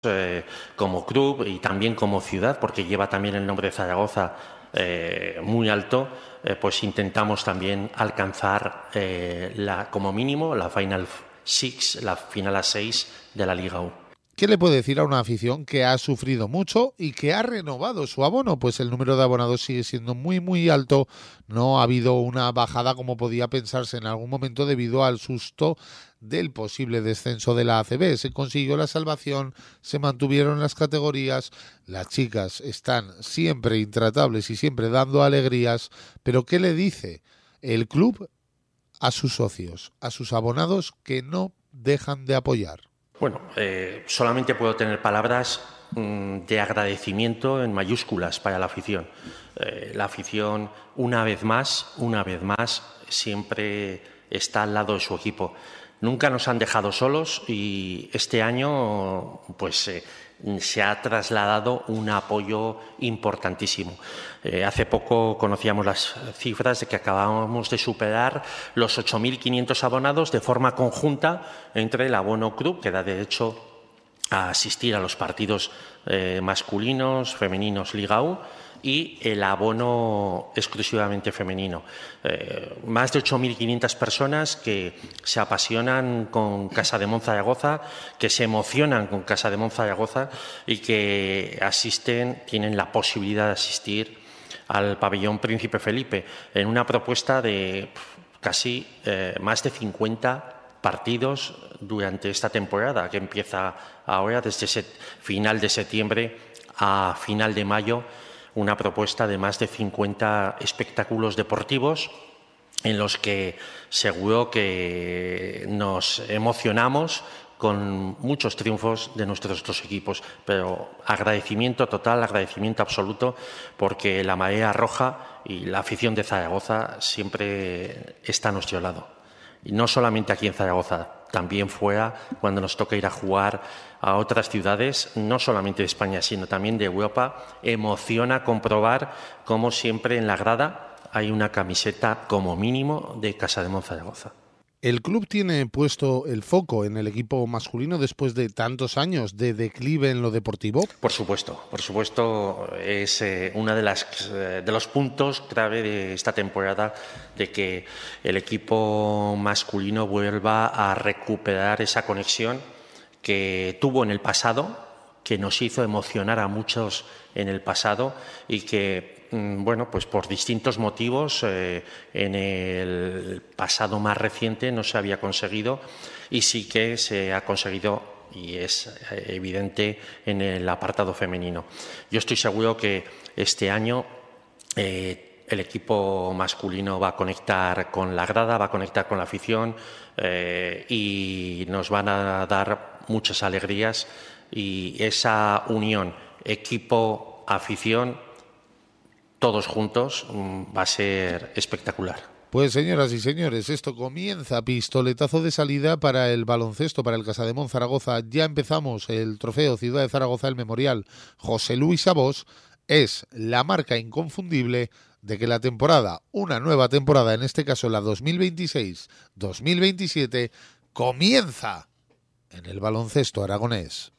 como club y también como ciudad, porque lleva también el nombre de Zaragoza muy alto, pues intentamos también alcanzar como mínimo la Final Six, la final a 6 de la Liga U. ¿Qué le puede decir a una afición que ha sufrido mucho y que ha renovado su abono? Pues el número de abonados sigue siendo muy alto. No ha habido una bajada como podía pensarse en algún momento debido al susto del posible descenso de la ACB. Se consiguió la salvación, se mantuvieron las categorías, las chicas están siempre intratables y siempre dando alegrías, pero ¿qué le dice el club a sus socios, a sus abonados que no dejan de apoyar? Bueno, solamente puedo tener palabras de agradecimiento en mayúsculas para la afición. La afición, una vez más, siempre está al lado de su equipo. Nunca nos han dejado solos y este año, pues, se ha trasladado un apoyo importantísimo. Hace poco conocíamos las cifras de que acabábamos de superar los 8.500 abonados de forma conjunta entre el abono club, que da derecho a asistir a los partidos masculinos, femeninos, Liga U, y el abono exclusivamente femenino. Más de 8.500 personas que se apasionan con Casademont Zaragoza, que se emocionan con Casademont Zaragoza y que tienen la posibilidad de asistir al pabellón Príncipe Felipe en una propuesta de casi más de 50 partidos durante esta temporada, que empieza ahora desde final de septiembre a final de mayo, una propuesta de más de 50 espectáculos deportivos en los que seguro que nos emocionamos con muchos triunfos de nuestros dos equipos, pero agradecimiento total, agradecimiento absoluto, porque la Marea Roja y la afición de Zaragoza siempre está a nuestro lado. Y no solamente aquí en Zaragoza, también fuera, cuando nos toca ir a jugar a otras ciudades, no solamente de España, sino también de Europa. Emociona comprobar cómo siempre en la grada hay una camiseta como mínimo de Casademont Zaragoza. El club tiene puesto el foco en el equipo masculino después de tantos años de declive en lo deportivo. Por supuesto, es uno de los puntos clave de esta temporada, de que el equipo masculino vuelva a recuperar esa conexión que tuvo en el pasado, que nos hizo emocionar a muchos en el pasado y que, bueno, pues por distintos motivos en el pasado más reciente no se había conseguido, y sí que se ha conseguido y es evidente en el apartado femenino. Yo estoy seguro que este año el equipo masculino va a conectar con la grada, va a conectar con la afición y nos van a dar muchas alegrías, y esa unión equipo-afición, todos juntos, va a ser espectacular. Pues señoras y señores, esto comienza, pistoletazo de salida para el baloncesto, para el Casademont Zaragoza. Ya empezamos el trofeo Ciudad de Zaragoza, el memorial José Luis Abós. Es la marca inconfundible de que la temporada, una nueva temporada, en este caso la 2026-2027, comienza en el baloncesto aragonés.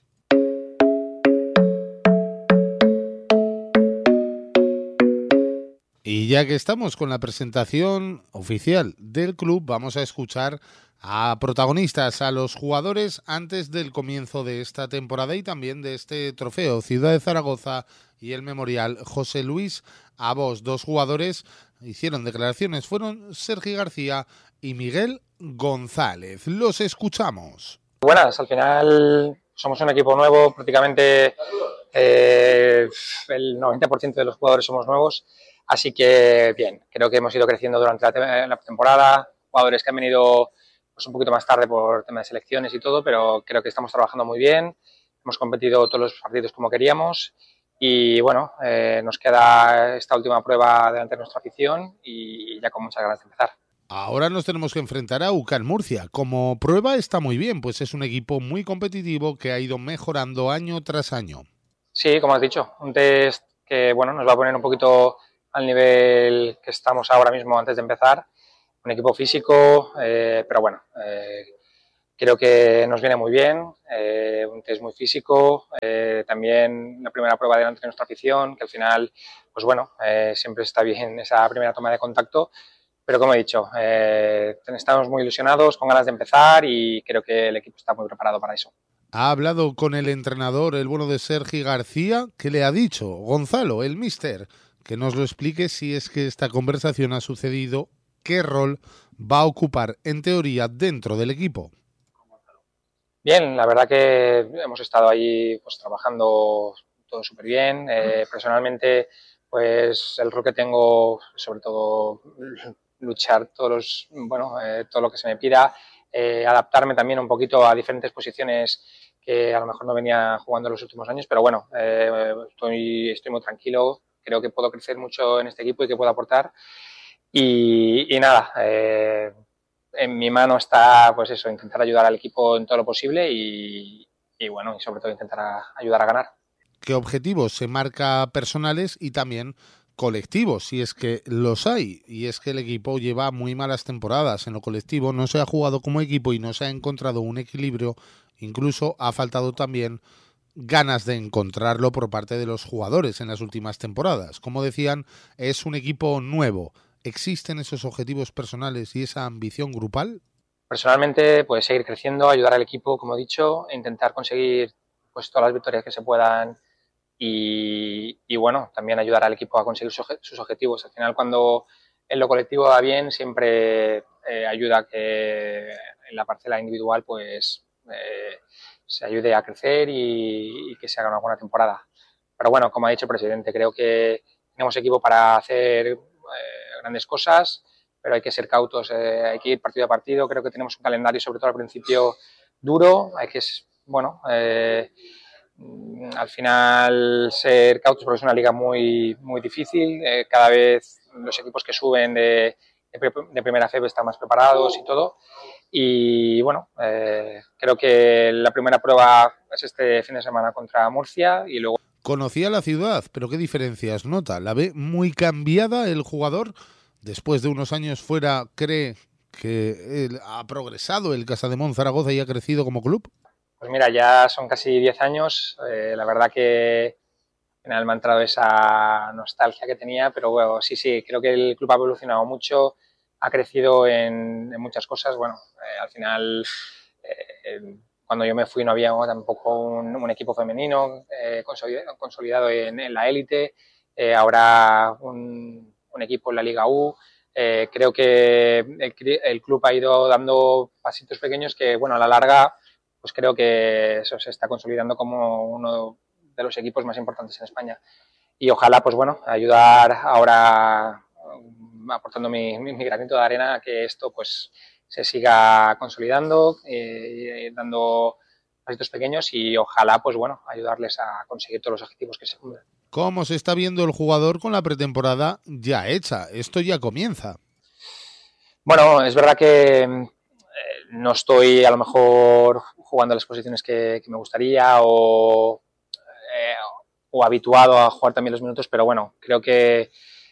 Y ya que estamos con la presentación oficial del club, vamos a escuchar a protagonistas, a los jugadores antes del comienzo de esta temporada y también de este trofeo Ciudad de Zaragoza y el memorial José Luis Abós. Dos jugadores hicieron declaraciones, fueron Sergi García y Miguel González. Los escuchamos. Buenas, al final somos un equipo nuevo, prácticamente el 90% de los jugadores somos nuevos. Así que bien, creo que hemos ido creciendo durante la temporada, jugadores que han venido pues, un poquito más tarde por tema de selecciones y todo, pero creo que estamos trabajando muy bien, hemos competido todos los partidos como queríamos y bueno, nos queda esta última prueba delante de nuestra afición y ya con muchas ganas de empezar. Ahora nos tenemos que enfrentar a UCAM Murcia. Como prueba está muy bien, pues es un equipo muy competitivo que ha ido mejorando año tras año. Sí, como has dicho, un test que bueno, nos va a poner un poquito al nivel que estamos ahora mismo antes de empezar. Un equipo físico, pero bueno, creo que nos viene muy bien, un test muy físico, también la primera prueba delante de nuestra afición, que al final, pues bueno, siempre está bien esa primera toma de contacto, pero como he dicho, estamos muy ilusionados, con ganas de empezar y creo que el equipo está muy preparado para eso. Ha hablado con el entrenador, el bueno de Sergi García, que le ha dicho, Gonzalo, el míster, que nos lo explique si es que esta conversación ha sucedido, qué rol va a ocupar en teoría dentro del equipo. Bien, la verdad que hemos estado ahí pues trabajando todo súper bien. Personalmente, pues el rol que tengo, sobre todo luchar todo lo que se me pida, adaptarme también un poquito a diferentes posiciones que a lo mejor no venía jugando en los últimos años, pero bueno, estoy muy tranquilo, creo que puedo crecer mucho en este equipo y que puedo aportar. Y nada, en mi mano está, pues eso, intentar ayudar al equipo en todo lo posible y bueno, y sobre todo intentar ayudar a ganar. ¿Qué objetivos se marca personales y también colectivos, si es que los hay? Y es que el equipo lleva muy malas temporadas. En lo colectivo no se ha jugado como equipo y no se ha encontrado un equilibrio. Incluso ha faltado también ganas de encontrarlo por parte de los jugadores en las últimas temporadas. Como decían, es un equipo nuevo. ¿Existen esos objetivos personales y esa ambición grupal? Personalmente, pues seguir creciendo, ayudar al equipo, como he dicho, e intentar conseguir pues todas las victorias que se puedan y bueno, también ayudar al equipo a conseguir sus objetivos. Al final, cuando en lo colectivo va bien, siempre ayuda a que en la parcela individual pues se ayude a crecer y que se haga una buena temporada. Pero bueno, como ha dicho el presidente, creo que tenemos equipo para hacer grandes cosas, pero hay que ser cautos, hay que ir partido a partido. Creo que tenemos un calendario, sobre todo al principio, duro. Hay que, bueno, al final ser cautos porque es una liga muy, muy difícil. Cada vez los equipos que suben de primera FEB están más preparados y todo. Y bueno, creo que la primera prueba es este fin de semana contra Murcia y luego... Conocía la ciudad, pero ¿qué diferencias nota? ¿La ve muy cambiada el jugador? Después de unos años fuera, ¿cree que ha progresado el Casademón Zaragoza y ha crecido como club? Pues mira, ya son casi 10 años. La verdad que al final me ha entrado esa nostalgia que tenía, pero bueno, sí, creo que el club ha evolucionado mucho, ha crecido en muchas cosas. Bueno, al final, cuando yo me fui no había tampoco un equipo femenino consolidado en la élite. Ahora un equipo en la Liga U. Creo que el club ha ido dando pasitos pequeños que, bueno, a la larga, pues creo que eso se está consolidando como uno de los equipos más importantes en España. Y ojalá, pues bueno, ayudar ahora, aportando mi granito de arena a que esto pues se siga consolidando, dando pasitos pequeños y ojalá, pues bueno, ayudarles a conseguir todos los objetivos que se cumplan. ¿Cómo se está viendo el jugador con la pretemporada ya hecha? Esto ya comienza. Bueno, es verdad que no estoy a lo mejor jugando las posiciones que me gustaría o habituado a jugar también los minutos, pero bueno, creo que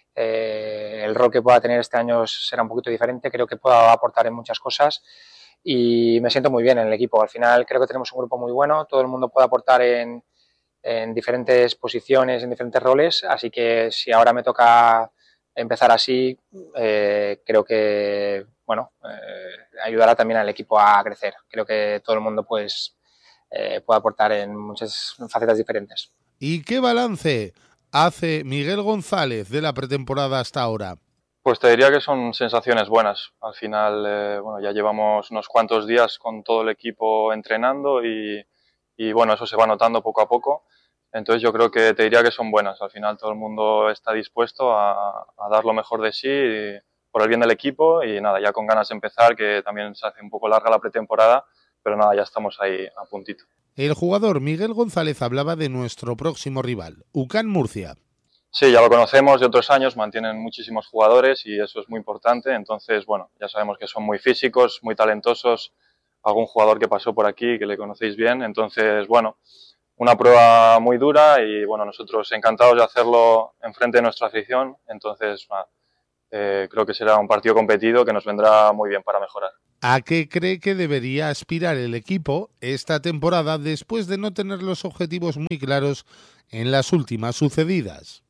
el rol que pueda tener este año será un poquito diferente, creo que puedo aportar en muchas cosas y me siento muy bien en el equipo. Al final creo que tenemos un grupo muy bueno, todo el mundo puede aportar en diferentes posiciones, en diferentes roles, así que si ahora me toca empezar así, creo que bueno, ayudará también al equipo a crecer. Creo que todo el mundo pues puede aportar en muchas facetas diferentes. ¿Y qué balance hace Miguel González de la pretemporada hasta ahora? Pues te diría que son sensaciones buenas. Al final, bueno, ya llevamos unos cuantos días con todo el equipo entrenando y bueno, eso se va notando poco a poco. Entonces yo creo que te diría que son buenas. Al final todo el mundo está dispuesto a dar lo mejor de sí por el bien del equipo y nada, ya con ganas de empezar, que también se hace un poco larga la pretemporada, pero nada, ya estamos ahí a puntito. El jugador Miguel González hablaba de nuestro próximo rival, UCAN Murcia. Sí, ya lo conocemos de otros años, mantienen muchísimos jugadores y eso es muy importante. Entonces, bueno, ya sabemos que son muy físicos, muy talentosos. Algún jugador que pasó por aquí, que le conocéis bien. Entonces, bueno, una prueba muy dura y, bueno, nosotros encantados de hacerlo enfrente de nuestra afición. Entonces, creo que será un partido competido que nos vendrá muy bien para mejorar. ¿A qué cree que debería aspirar el equipo esta temporada después de no tener los objetivos muy claros en las últimas sucedidas?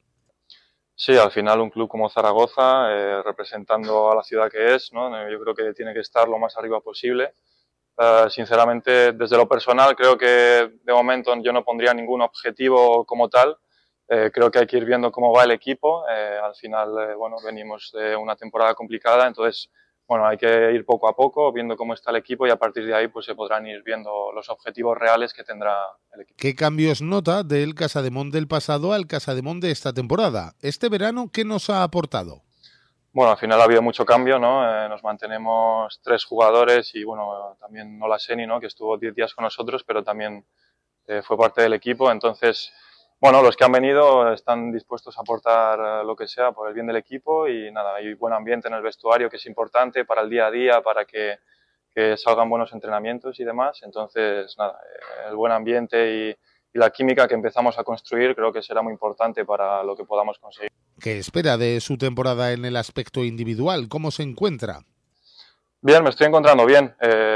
Sí, al final un club como Zaragoza, representando a la ciudad que es, ¿no? Yo creo que tiene que estar lo más arriba posible. Sinceramente, desde lo personal, creo que de momento yo no pondría ningún objetivo como tal. Creo que hay que ir viendo cómo va el equipo. Al final, bueno, venimos de una temporada complicada, entonces, bueno, hay que ir poco a poco, viendo cómo está el equipo y a partir de ahí pues se podrán ir viendo los objetivos reales que tendrá el equipo. ¿Qué cambios nota del Casademont del pasado al Casademont de esta temporada? Este verano, ¿qué nos ha aportado? Bueno, al final ha habido mucho cambio, ¿no? Nos mantenemos 3 jugadores y, bueno, también Nola Seni, ¿no? Que estuvo 10 días con nosotros, pero también fue parte del equipo. Entonces, bueno, los que han venido están dispuestos a aportar lo que sea por el bien del equipo y nada, hay buen ambiente en el vestuario que es importante para el día a día, para que salgan buenos entrenamientos y demás. Entonces, nada, el buen ambiente y la química que empezamos a construir creo que será muy importante para lo que podamos conseguir. ¿Qué espera de su temporada en el aspecto individual? ¿Cómo se encuentra? Bien, me estoy encontrando bien.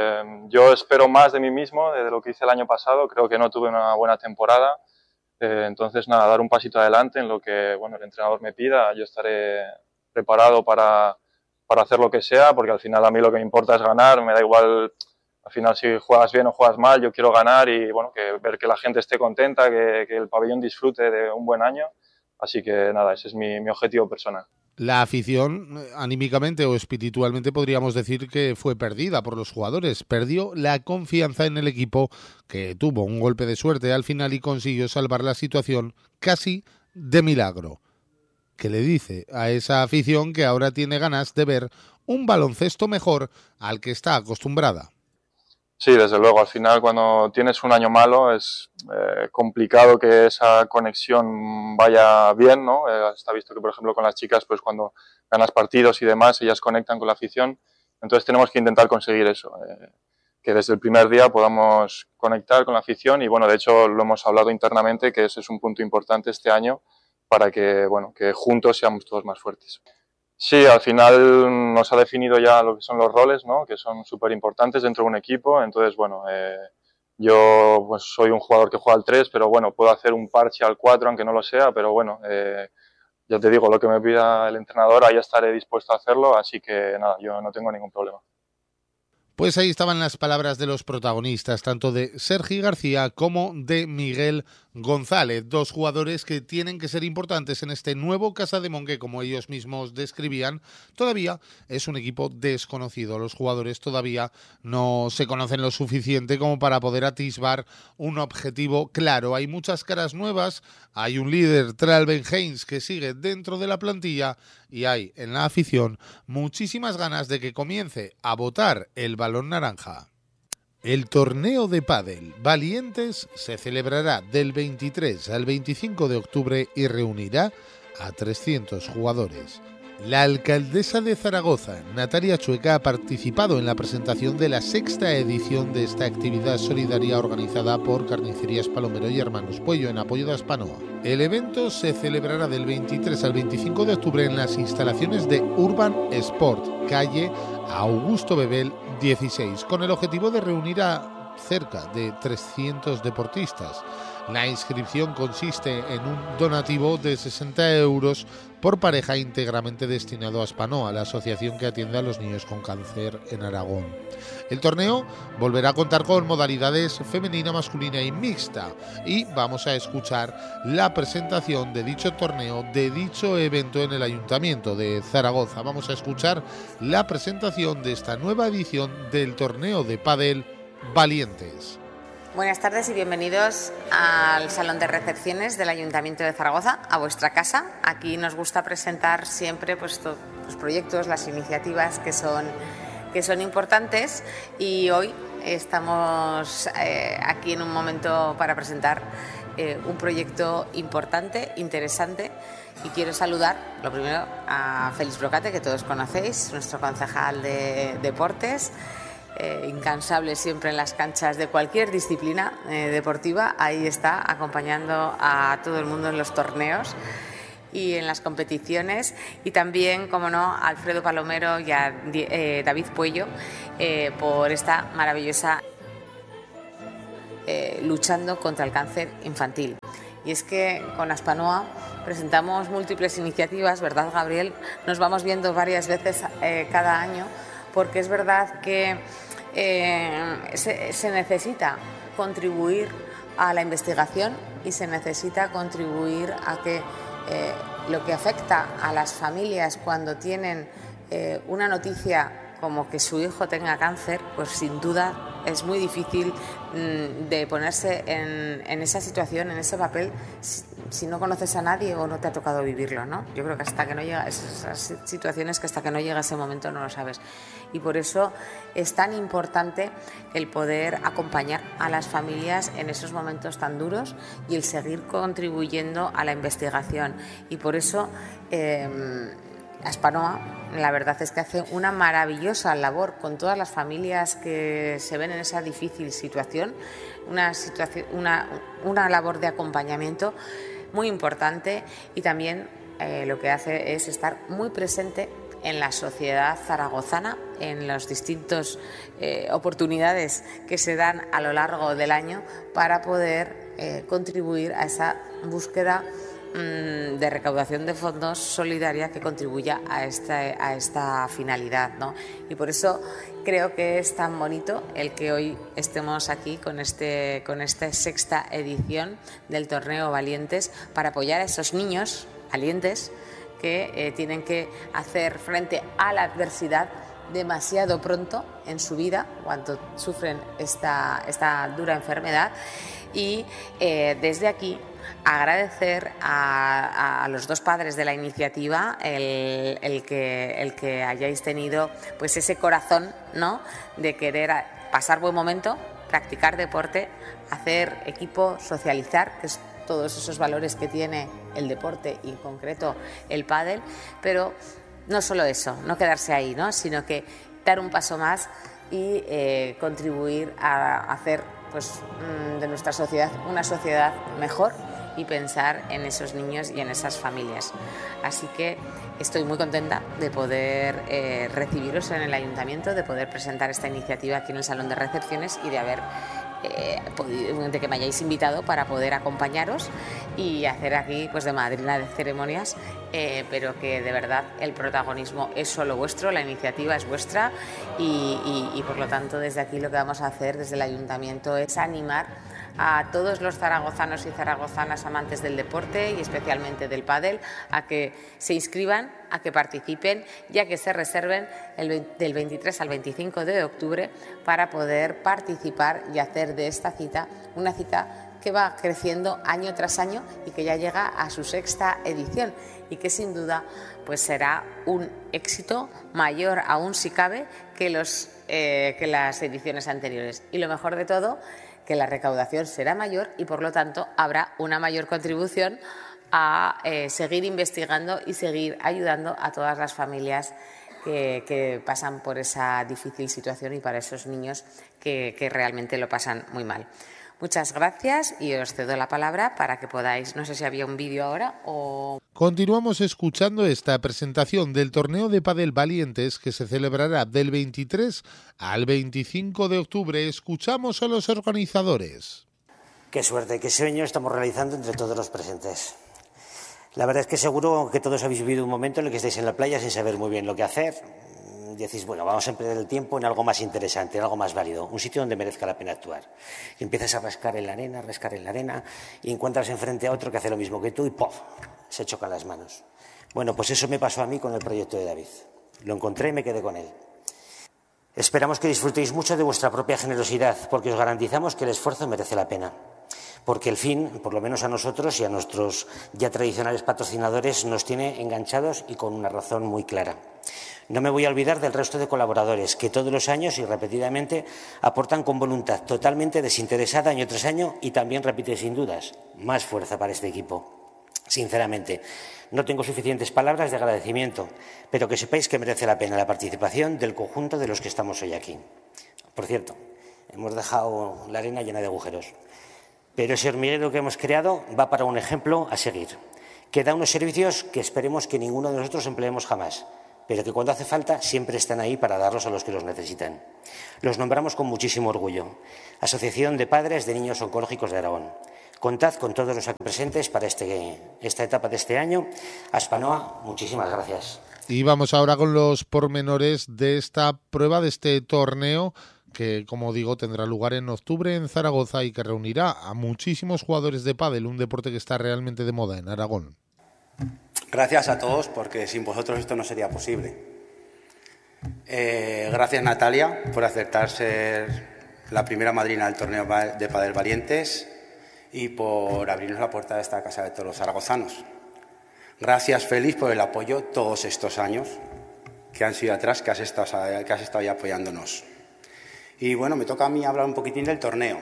Yo espero más de mí mismo de lo que hice el año pasado. Creo que no tuve una buena temporada. Entonces, nada, dar un pasito adelante en lo que bueno, el entrenador me pida. Yo estaré preparado para hacer lo que sea, porque al final a mí lo que me importa es ganar. Me da igual, al final, si juegas bien o juegas mal, yo quiero ganar y bueno, ver que la gente esté contenta, que el pabellón disfrute de un buen año. Así que nada, ese es mi objetivo personal. La afición, anímicamente o espiritualmente, podríamos decir que fue perdida por los jugadores. Perdió la confianza en el equipo, que tuvo un golpe de suerte al final y consiguió salvar la situación casi de milagro. ¿Qué le dice a esa afición que ahora tiene ganas de ver un baloncesto mejor al que está acostumbrada? Sí, desde luego. Al final, cuando tienes un año malo, es complicado que esa conexión vaya bien, ¿no? Está visto que, por ejemplo, con las chicas, pues cuando ganas partidos y demás, ellas conectan con la afición. Entonces tenemos que intentar conseguir eso, que desde el primer día podamos conectar con la afición y, bueno, de hecho lo hemos hablado internamente, que ese es un punto importante este año para que, bueno, que juntos seamos todos más fuertes. Sí, al final nos ha definido ya lo que son los roles, ¿no? Que son súper importantes dentro de un equipo. Entonces, bueno, yo pues soy un jugador que juega al 3, pero bueno, puedo hacer un parche al 4, aunque no lo sea, pero bueno, ya te digo, lo que me pida el entrenador, ahí estaré dispuesto a hacerlo, así que nada, yo no tengo ningún problema. Pues ahí estaban las palabras de los protagonistas, tanto de Sergi García como de Miguel González, dos jugadores que tienen que ser importantes en este nuevo Casademont que, como ellos mismos describían, todavía es un equipo desconocido. Los jugadores todavía no se conocen lo suficiente como para poder atisbar un objetivo claro. Hay muchas caras nuevas, hay un líder, Tralben Haynes, que sigue dentro de la plantilla y hay en la afición muchísimas ganas de que comience a votar el balón naranja. El torneo de pádel Valientes se celebrará del 23 al 25 de octubre y reunirá a 300 jugadores. La alcaldesa de Zaragoza, Natalia Chueca, ha participado en la presentación de la 6ª edición de esta actividad solidaria organizada por Carnicerías Palomero y Hermanos Puello en apoyo de Aspanoa. El evento se celebrará del 23 al 25 de octubre en las instalaciones de Urban Sport, calle Augusto Bebel 16, con el objetivo de reunir a cerca de 300 deportistas. La inscripción consiste en un donativo de 60 euros por pareja íntegramente destinado a Aspanoa, la asociación que atiende a los niños con cáncer en Aragón. El torneo volverá a contar con modalidades femenina, masculina y mixta y vamos a escuchar la presentación de dicho torneo, de dicho evento en el Ayuntamiento de Zaragoza. Vamos a escuchar la presentación de esta nueva edición del torneo de pádel Valientes. Buenas tardes y bienvenidos al Salón de Recepciones del Ayuntamiento de Zaragoza, a vuestra casa. Aquí nos gusta presentar siempre pues, los proyectos, las iniciativas que son importantes y hoy estamos aquí en un momento para presentar un proyecto importante, interesante, y quiero saludar, lo primero, a Félix Brocate, que todos conocéis, nuestro concejal de Deportes, incansable siempre en las canchas de cualquier disciplina deportiva. Ahí está, acompañando a todo el mundo en los torneos. y en las competiciones, y también, como no, a Alfredo Palomero y a David Puello por esta maravillosa luchando contra el cáncer infantil. Y es que con Aspanoa presentamos múltiples iniciativas, ¿verdad, Gabriel? Nos vamos viendo varias veces cada año, porque es verdad que se necesita contribuir a la investigación y se necesita contribuir a que lo que afecta a las familias cuando tienen una noticia como que su hijo tenga cáncer, pues sin duda es muy difícil de ponerse en esa situación, en ese papel, si no conoces a nadie o no te ha tocado vivirlo, ¿no? Yo creo que hasta que no llega esas situaciones, que hasta que no llega ese momento no lo sabes. Y por eso es tan importante el poder acompañar a las familias en esos momentos tan duros y el seguir contribuyendo a la investigación. Y por eso Aspanoa, la verdad es que hace una maravillosa labor con todas las familias que se ven en esa difícil situación, una labor de acompañamiento muy importante, y también lo que hace es estar muy presente en la sociedad zaragozana, en las distintas oportunidades que se dan a lo largo del año para poder contribuir a esa búsqueda de recaudación de fondos solidaria que contribuya a esta finalidad, ¿no? Y por eso creo que es tan bonito el que hoy estemos aquí con esta sexta edición del Torneo Valientes, para apoyar a esos niños valientes que tienen que hacer frente a la adversidad demasiado pronto en su vida, cuando sufren esta dura enfermedad. Y desde aquí agradecer a los dos padres de la iniciativa el que hayáis tenido pues ese corazón, ¿no?, de querer pasar buen momento, practicar deporte, hacer equipo, socializar, que es todos esos valores que tiene el deporte y en concreto el pádel, pero no solo eso, no quedarse ahí, ¿no?, sino que dar un paso más y contribuir a hacer pues de nuestra sociedad una sociedad mejor y pensar en esos niños y en esas familias. Así que estoy muy contenta de poder recibiros en el ayuntamiento, de poder presentar esta iniciativa aquí en el Salón de Recepciones y de haber de que me hayáis invitado para poder acompañaros y hacer aquí pues de madrina de ceremonias, pero que de verdad el protagonismo es solo vuestro, la iniciativa es vuestra y por lo tanto desde aquí lo que vamos a hacer desde el ayuntamiento es animar a todos los zaragozanos y zaragozanas amantes del deporte y especialmente del pádel a que se inscriban, a que participen y a que se reserven del 23 al 25 de octubre para poder participar y hacer de esta cita una cita que va creciendo año tras año y que ya llega a su sexta edición y que sin duda pues será un éxito mayor aún si cabe que las ediciones anteriores. Y lo mejor de todo, que la recaudación será mayor y por lo tanto habrá una mayor contribución a seguir investigando y seguir ayudando a todas las familias que pasan por esa difícil situación y para esos niños que realmente lo pasan muy mal. Muchas gracias y os cedo la palabra para que podáis, no sé si había un vídeo ahora o... Continuamos escuchando esta presentación del torneo de pádel Valientes que se celebrará del 23 al 25 de octubre. Escuchamos a los organizadores. Qué suerte, qué sueño estamos realizando entre todos los presentes. La verdad es que seguro que todos habéis vivido un momento en el que estáis en la playa sin saber muy bien lo que hacer. Decís, bueno, vamos a emplear el tiempo en algo más interesante, en algo más válido, un sitio donde merezca la pena actuar. Y empiezas a rascar en la arena, y encuentras enfrente a otro que hace lo mismo que tú y ¡pof!, se chocan las manos. Bueno, pues eso me pasó a mí con el proyecto de David. Lo encontré y me quedé con él. Esperamos que disfrutéis mucho de vuestra propia generosidad, porque os garantizamos que el esfuerzo merece la pena. Porque el fin, por lo menos a nosotros y a nuestros ya tradicionales patrocinadores, nos tiene enganchados y con una razón muy clara. No me voy a olvidar del resto de colaboradores que todos los años y repetidamente aportan con voluntad totalmente desinteresada año tras año y también repite sin dudas. Más fuerza para este equipo. Sinceramente, no tengo suficientes palabras de agradecimiento, pero que sepáis que merece la pena la participación del conjunto de los que estamos hoy aquí. Por cierto, hemos dejado la arena llena de agujeros, pero ese hormiguero que hemos creado va para un ejemplo a seguir. que da unos servicios que esperemos que ninguno de nosotros empleemos jamás, pero que cuando hace falta siempre están ahí para darlos a los que los necesitan. Los nombramos con muchísimo orgullo. Asociación de Padres de Niños Oncológicos de Aragón. Contad con todos los aquí presentes para esta etapa de este año. Aspanoa, muchísimas gracias. Y vamos ahora con los pormenores de esta prueba, de este torneo, que, como digo, tendrá lugar en octubre en Zaragoza y que reunirá a muchísimos jugadores de pádel, un deporte que está realmente de moda en Aragón. Gracias a todos, porque sin vosotros esto no sería posible. Gracias, Natalia, por aceptar ser la primera madrina del torneo de Pádel Valientes y por abrirnos la puerta de esta casa de todos los zaragozanos. Gracias, Félix, por el apoyo todos estos años que han sido atrás, que has estado ahí apoyándonos. Y bueno, me toca a mí hablar un poquitín del torneo.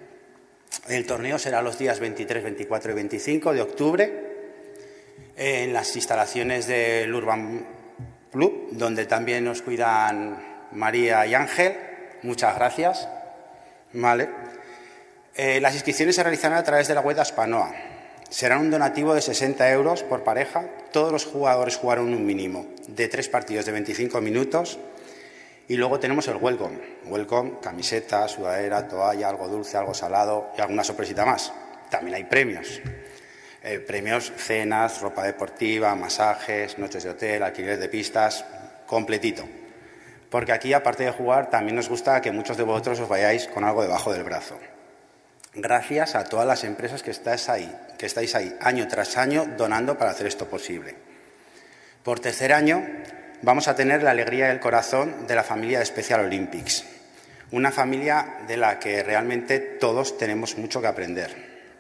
El torneo será los días 23, 24 y 25 de octubre en las instalaciones del Urban Club, donde también nos cuidan María y Ángel. Muchas gracias. Vale. Las inscripciones se realizarán a través de la web de Aspanoa. Será un donativo de 60 euros por pareja. Todos los jugadores jugarán un mínimo de 3 partidos de 25 minutos. Y luego tenemos el welcome. Welcome, camiseta, sudadera, toalla, algo dulce, algo salado y alguna sorpresita más. También hay premios. Premios, cenas, ropa deportiva, masajes, noches de hotel, alquiler de pistas, completito. Porque aquí, aparte de jugar, también nos gusta que muchos de vosotros os vayáis con algo debajo del brazo. Gracias a todas las empresas que estáis ahí año tras año donando para hacer esto posible. Por tercer año vamos a tener la alegría del corazón de la familia de Special Olympics, una familia de la que realmente todos tenemos mucho que aprender.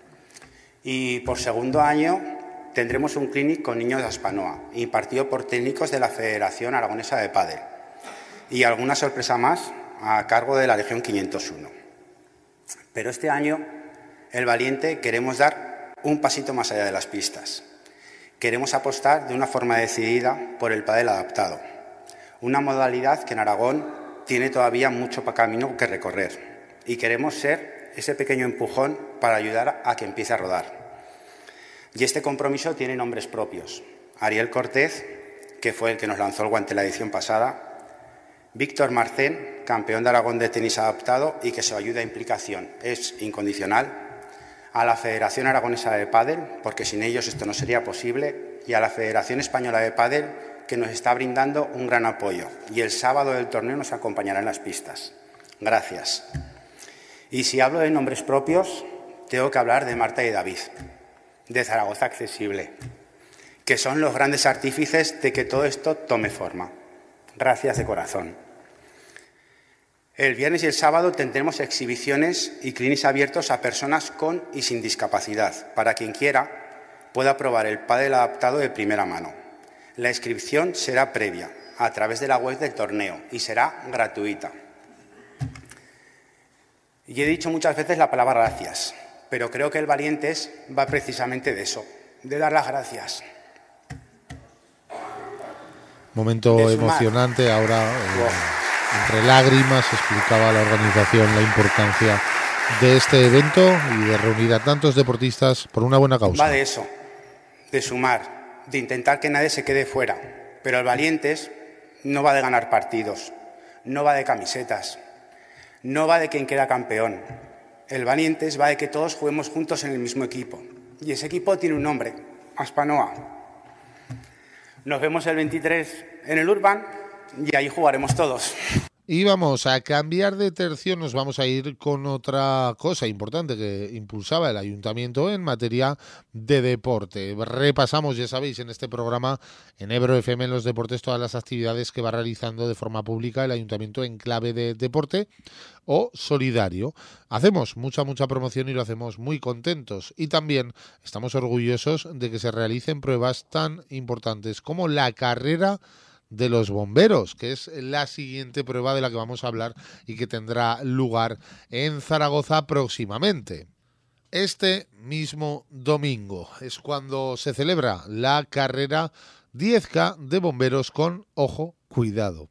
Y por segundo año tendremos un clinic con niños de Aspanoa, impartido por técnicos de la Federación Aragonesa de Pádel, y alguna sorpresa más a cargo de la Legión 501. Pero este año, el Valiente, queremos dar un pasito más allá de las pistas. Queremos apostar de una forma decidida por el pádel adaptado, una modalidad que en Aragón tiene todavía mucho camino que recorrer, y queremos ser ese pequeño empujón para ayudar a que empiece a rodar. Y este compromiso tiene nombres propios. Ariel Cortés, que fue el que nos lanzó el guante en la edición pasada; Víctor Marcén, campeón de Aragón de tenis adaptado y que su ayuda e implicación es incondicional; a la Federación Aragonesa de Pádel, porque sin ellos esto no sería posible; y a la Federación Española de Pádel, que nos está brindando un gran apoyo. Y el sábado del torneo nos acompañará en las pistas. Gracias. Y si hablo de nombres propios, tengo que hablar de Marta y David, de Zaragoza Accesible, que son los grandes artífices de que todo esto tome forma. Gracias de corazón. El viernes y el sábado tendremos exhibiciones y clinics abiertos a personas con y sin discapacidad, para quien quiera pueda probar el pádel adaptado de primera mano. La inscripción será previa, a través de la web del torneo, y será gratuita. Y he dicho muchas veces la palabra gracias, pero creo que el Valientes va precisamente de eso, de dar las gracias. Momento emocionante ahora, entre lágrimas, explicaba la organización la importancia de este evento y de reunir a tantos deportistas por una buena causa. Va de eso, de sumar, de intentar que nadie se quede fuera. Pero el Valientes no va de ganar partidos, no va de camisetas, no va de quien queda campeón. El Valientes va de que todos juguemos juntos en el mismo equipo. Y ese equipo tiene un nombre: Aspanoa. Nos vemos el 23 en el Urban y ahí jugaremos todos. Y vamos a cambiar de tercio, nos vamos a ir con otra cosa importante que impulsaba el Ayuntamiento en materia de deporte. Repasamos, ya sabéis, en este programa, en Ebro FM, en los deportes, todas las actividades que va realizando de forma pública el Ayuntamiento en clave de deporte o solidario. Hacemos mucha promoción y lo hacemos muy contentos. Y también estamos orgullosos de que se realicen pruebas tan importantes como la carrera de los bomberos, que es la siguiente prueba de la que vamos a hablar y que tendrá lugar en Zaragoza próximamente. Este mismo domingo es cuando se celebra la carrera 10K de bomberos con, ojo, cuidado,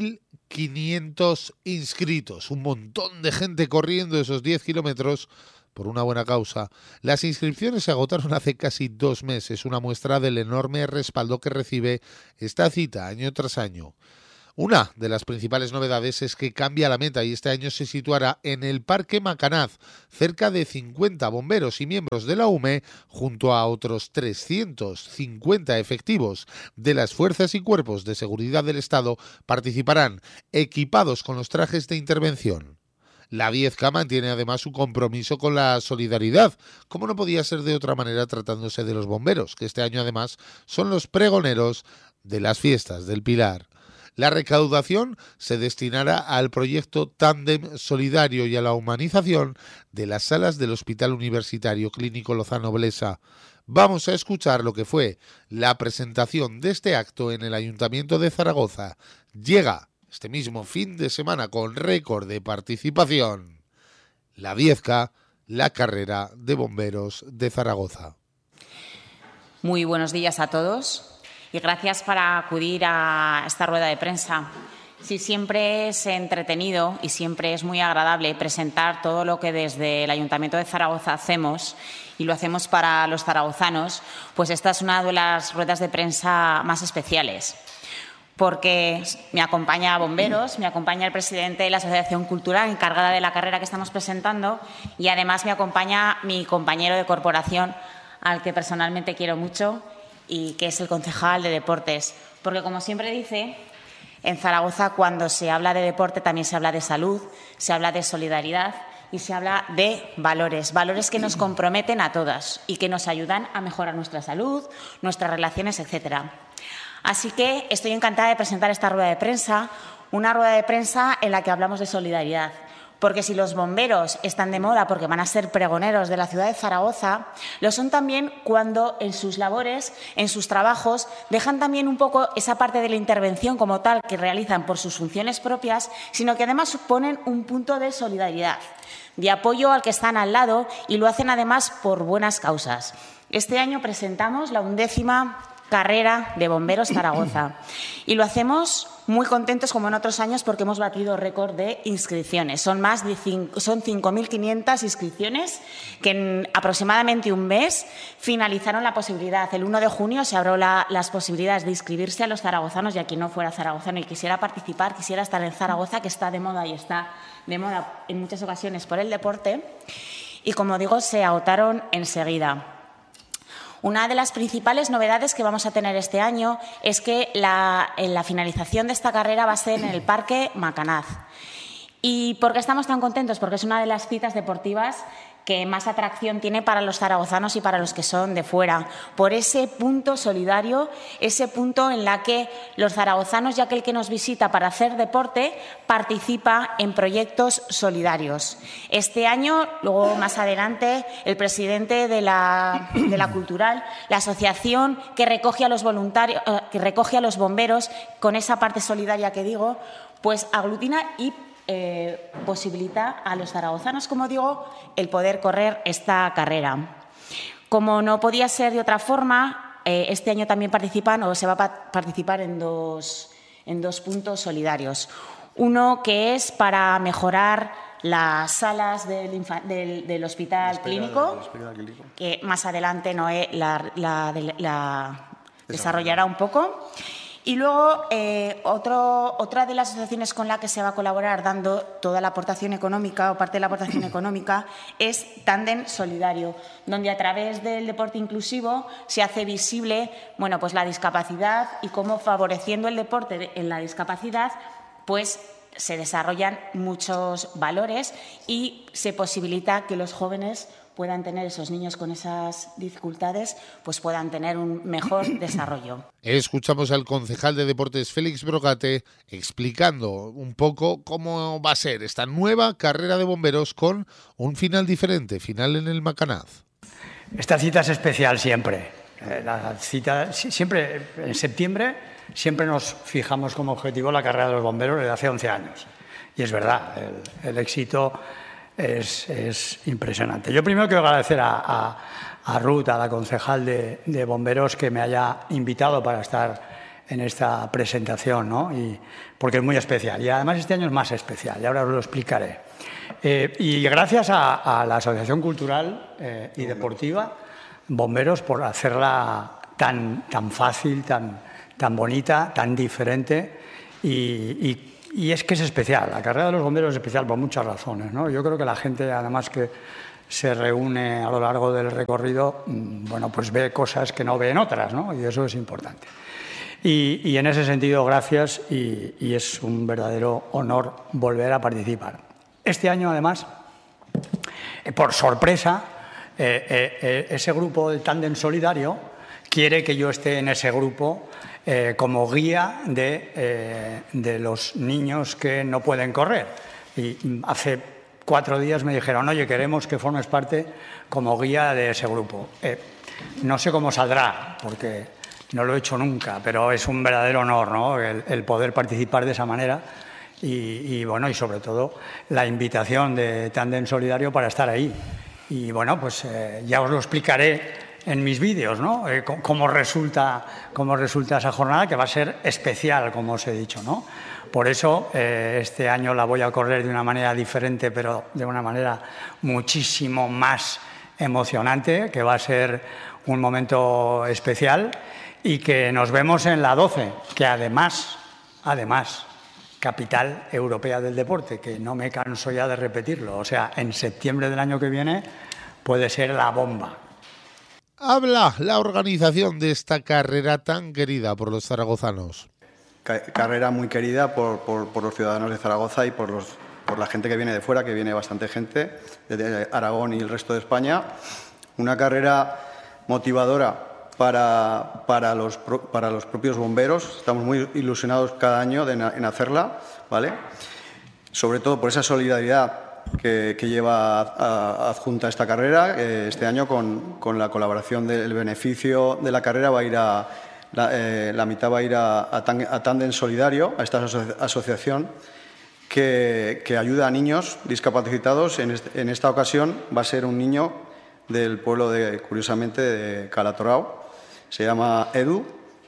5.500 inscritos, un montón de gente corriendo esos 10 kilómetros por una buena causa. Las inscripciones se agotaron hace casi 2 meses, una muestra del enorme respaldo que recibe esta cita año tras año. Una de las principales novedades es que cambia la meta y este año se situará en el Parque Macanaz, cerca de 50 bomberos y miembros de la UME, junto a otros 350 efectivos de las fuerzas y cuerpos de seguridad del Estado participarán equipados con los trajes de intervención. La Viezca mantiene además su compromiso con la solidaridad, como no podía ser de otra manera tratándose de los bomberos, que este año además son los pregoneros de las fiestas del Pilar. La recaudación se destinará al proyecto Tándem Solidario y a la humanización de las salas del Hospital Universitario Clínico Lozano Blesa. Vamos a escuchar lo que fue la presentación de este acto en el Ayuntamiento de Zaragoza. Llega este mismo fin de semana con récord de participación. La Viezca, la carrera de bomberos de Zaragoza. Muy buenos días a todos. Y gracias por acudir a esta rueda de prensa. Sí, siempre es entretenido y siempre es muy agradable presentar todo lo que desde el Ayuntamiento de Zaragoza hacemos y lo hacemos para los zaragozanos, pues esta es una de las ruedas de prensa más especiales. Porque me acompaña bomberos, me acompaña el presidente de la Asociación Cultural encargada de la carrera que estamos presentando y además me acompaña mi compañero de corporación, al que personalmente quiero mucho, y que es el concejal de deportes, porque como siempre dice, en Zaragoza cuando se habla de deporte también se habla de salud, se habla de solidaridad y se habla de valores, valores que nos comprometen a todas y que nos ayudan a mejorar nuestra salud, nuestras relaciones, etcétera. Así que estoy encantada de presentar esta rueda de prensa, una rueda de prensa en la que hablamos de solidaridad. Porque si los bomberos están de moda porque van a ser pregoneros de la ciudad de Zaragoza, lo son también cuando en sus labores, en sus trabajos, dejan también un poco esa parte de la intervención como tal que realizan por sus funciones propias, sino que además suponen un punto de solidaridad, de apoyo al que están al lado y lo hacen además por buenas causas. Este año presentamos la 11ª carrera de bomberos Zaragoza y lo hacemos muy contentos como en otros años porque hemos batido récord de inscripciones. Son 5.500 inscripciones que en aproximadamente un mes finalizaron la posibilidad. El 1 de junio se abrió las posibilidades de inscribirse a los zaragozanos y a quien no fuera zaragozano y quisiera participar, quisiera estar en Zaragoza, que está de moda y está de moda en muchas ocasiones por el deporte. Y como digo, se agotaron enseguida. Una de las principales novedades que vamos a tener este año es que la finalización de esta carrera va a ser en el Parque Macanaz. ¿Y por qué estamos tan contentos? Porque es una de las citas deportivas que más atracción tiene para los zaragozanos y para los que son de fuera, por ese punto solidario, ese punto en la que los zaragozanos y aquel que nos visita para hacer deporte participa en proyectos solidarios. Este año, luego más adelante, el presidente de la Cultural, la asociación que recoge a los voluntarios, que recoge a los bomberos con esa parte solidaria que digo, pues aglutina y posibilita a los zaragozanos, como digo, el poder correr esta carrera. Como no podía ser de otra forma, este año también participan o se va a participar en dos puntos solidarios. Uno que es para mejorar las salas del Hospital Clínico, que más adelante Noé la desarrollará un poco. Y luego, otra de las asociaciones con la que se va a colaborar dando toda la aportación económica o parte de la aportación económica es Tándem Solidario, donde a través del deporte inclusivo se hace visible, bueno, pues la discapacidad y cómo favoreciendo el deporte en la discapacidad, pues se desarrollan muchos valores y se posibilita que los jóvenes puedan tener, esos niños con esas dificultades, pues puedan tener un mejor desarrollo. Escuchamos al concejal de Deportes, Félix Brocate, explicando un poco cómo va a ser esta nueva carrera de bomberos con un final diferente, final en el Macanaz. Esta cita es especial siempre. La cita, siempre en septiembre, siempre nos fijamos como objetivo la carrera de los bomberos desde hace 11 años. Y es verdad, el éxito es impresionante. Yo primero quiero agradecer a Ruth, a la concejal de bomberos, que me haya invitado para estar en esta presentación, ¿no? Porque es muy especial. Y además este año es más especial, y ahora os lo explicaré. Y gracias a la Asociación Cultural y Deportiva, Bomberos, por hacerla tan fácil, tan bonita, tan diferente. Y es que es especial. La carrera de los bomberos es especial por muchas razones, ¿no? Yo creo que la gente, además, que se reúne a lo largo del recorrido, bueno, pues ve cosas que no ve en otras, ¿no? Y eso es importante. Y en ese sentido, gracias, y es un verdadero honor volver a participar. Este año, además, por sorpresa, ese grupo del Tándem Solidario quiere que yo esté en ese grupo como guía de los niños que no pueden correr. Y hace 4 días me dijeron, oye, queremos que formes parte como guía de ese grupo. No sé cómo saldrá, porque no lo he hecho nunca, pero es un verdadero honor, ¿no? el poder participar de esa manera y bueno, y sobre todo la invitación de Tándem Solidario para estar ahí. Y bueno, pues ya os lo explicaré en mis vídeos, ¿no? Cómo resulta esa jornada, que va a ser especial, como os he dicho, ¿no? Por eso este año la voy a correr de una manera diferente, pero de una manera muchísimo más emocionante, que va a ser un momento especial, y que nos vemos en la 12, que además, capital europea del deporte, que no me canso ya de repetirlo. O sea, en septiembre del año que viene puede ser la bomba. Habla la organización de esta carrera tan querida por los zaragozanos. Carrera muy querida por los ciudadanos de Zaragoza y por la gente que viene de fuera, que viene bastante gente, de Aragón y el resto de España. Una carrera motivadora para los propios bomberos. Estamos muy ilusionados cada año en hacerla, ¿vale? Sobre todo por esa solidaridad que lleva adjunta esta carrera. Este año, con la colaboración del beneficio de la carrera, va a ir la mitad va a ir a Tándem Solidario, a esta asociación que ayuda a niños discapacitados. En esta ocasión va a ser un niño del pueblo, curiosamente, de Calatorao. Se llama Edu,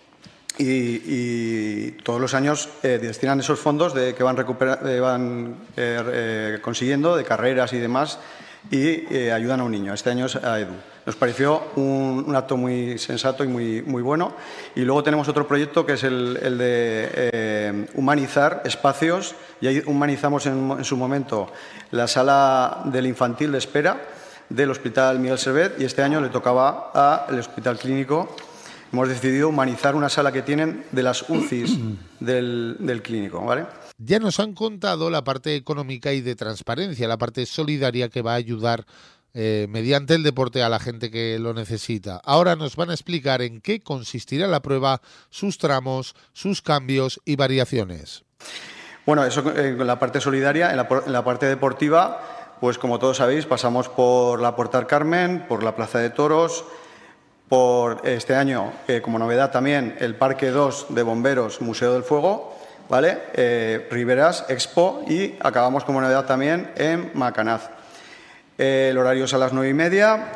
y todos los años destinan esos fondos que van consiguiendo de carreras y demás, y ayudan a un niño. Este año es a Edu. Nos pareció un acto muy sensato y muy bueno. Y luego tenemos otro proyecto, que es el de humanizar espacios, y ahí humanizamos en su momento la sala del infantil de espera del Hospital Miguel Servet, y este año le tocaba al Hospital Clínico. Hemos decidido humanizar una sala que tienen de las UCIs del clínico, ¿vale? Ya nos han contado la parte económica y de transparencia, la parte solidaria que va a ayudar mediante el deporte a la gente que lo necesita. Ahora nos van a explicar en qué consistirá la prueba, sus tramos, sus cambios y variaciones. Bueno, eso en la parte solidaria. En la parte deportiva, pues como todos sabéis, pasamos por la Puerta del Carmen, por la Plaza de Toros, por este año, como novedad también, el Parque 2 de Bomberos, Museo del Fuego, ¿vale? Riberas, Expo, y acabamos como novedad también en Macanaz. El horario es a las 9:30,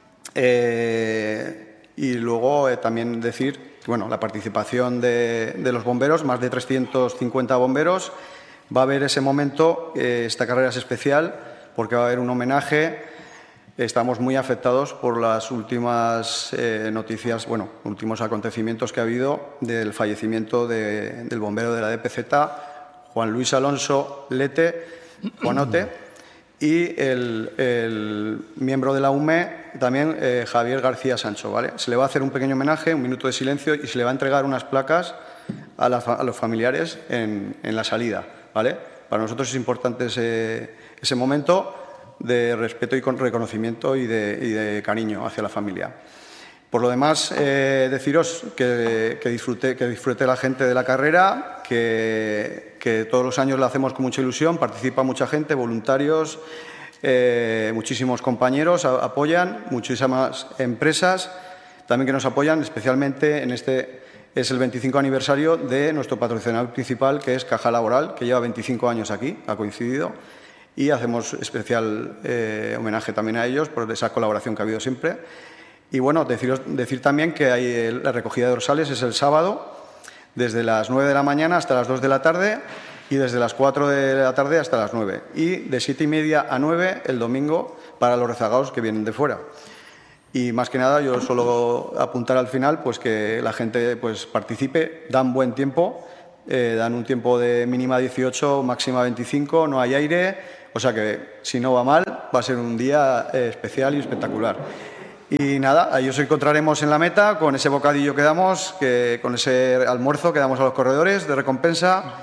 y luego también decir que, bueno, la participación de los bomberos, más de 350 bomberos. Va a haber ese momento, esta carrera es especial porque va a haber un homenaje. Estamos muy afectados por las últimas noticias, últimos acontecimientos que ha habido del fallecimiento del bombero de la DPZ, Juan Luis Alonso Lete, Juanote, y el miembro de la UME, también Javier García Sancho, ¿vale? Se le va a hacer un pequeño homenaje, un minuto de silencio, y se le va a entregar unas placas a los familiares en la salida, ¿vale? Para nosotros es importante ese momento de respeto y reconocimiento y de cariño hacia la familia. Por lo demás, deciros que disfrute la gente de la carrera, que todos los años la hacemos con mucha ilusión, participa mucha gente, voluntarios, muchísimos compañeros apoyan, muchísimas empresas también que nos apoyan, especialmente en este es el 25 aniversario de nuestro patrocinador principal, que es Caja Laboral, que lleva 25 años aquí, ha coincidido. Y hacemos especial homenaje también a ellos por esa colaboración que ha habido siempre. Y bueno, decir también que hay la recogida de dorsales es el sábado, desde las 9 de la mañana hasta las 2 de la tarde, y desde las 4 de la tarde hasta las 9. Y de 7:30 a 9 el domingo para los rezagados que vienen de fuera. Y más que nada yo suelo apuntar al final pues que la gente pues participe, dan buen tiempo, dan un tiempo de mínima 18, máxima 25, no hay aire, o sea que si no va mal va a ser un día especial y espectacular. Y nada, ahí os encontraremos en la meta con ese bocadillo que damos, con ese almuerzo que damos a los corredores de recompensa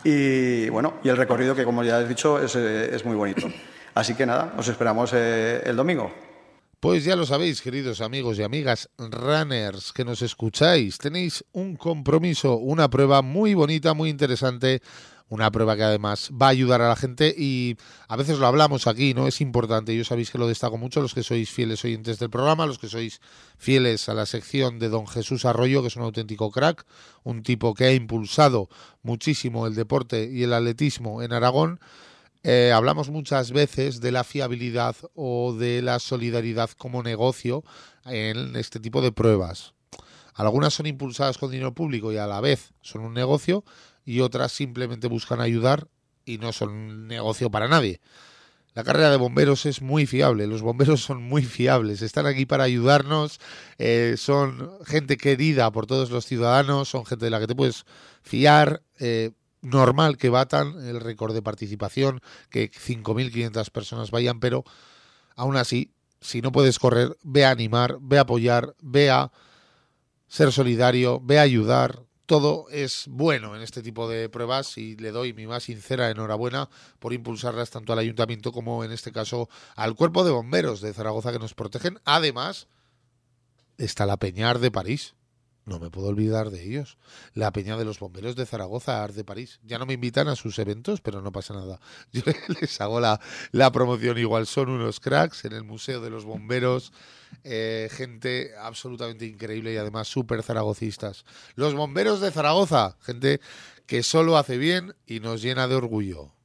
y bueno, y el recorrido que como ya he dicho es muy bonito. Así que nada, os esperamos el domingo. Pues ya lo sabéis, queridos amigos y amigas runners que nos escucháis, tenéis un compromiso, una prueba muy bonita, muy interesante, una prueba que además va a ayudar a la gente y a veces lo hablamos aquí, ¿no? Es importante, yo sabéis que lo destaco mucho, los que sois fieles oyentes del programa, los que sois fieles a la sección de don Jesús Arroyo, que es un auténtico crack, un tipo que ha impulsado muchísimo el deporte y el atletismo en Aragón. Hablamos muchas veces de la fiabilidad o de la solidaridad como negocio en este tipo de pruebas. Algunas son impulsadas con dinero público y a la vez son un negocio y otras simplemente buscan ayudar y no son un negocio para nadie. La carrera de bomberos es muy fiable, los bomberos son muy fiables, están aquí para ayudarnos, son gente querida por todos los ciudadanos, son gente de la que te puedes fiar, normal que batan el récord de participación, que 5.500 personas vayan, pero aún así, si no puedes correr, ve a animar, ve a apoyar, ve a ser solidario, ve a ayudar. Todo es bueno en este tipo de pruebas y le doy mi más sincera enhorabuena por impulsarlas tanto al ayuntamiento como en este caso al cuerpo de bomberos de Zaragoza que nos protegen. Además, está la Peña de París. No me puedo olvidar de ellos. La Peña de los Bomberos de Zaragoza, Art de París. Ya no me invitan a sus eventos, pero no pasa nada. Yo les hago la promoción igual. Son unos cracks en el Museo de los Bomberos. Gente absolutamente increíble y además súper zaragocistas. Los Bomberos de Zaragoza. Gente que solo hace bien y nos llena de orgullo.